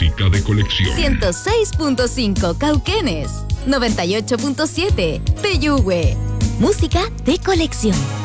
música de colección. 106.5 Cauquenes, 98.7 Peyúgue. Música de colección.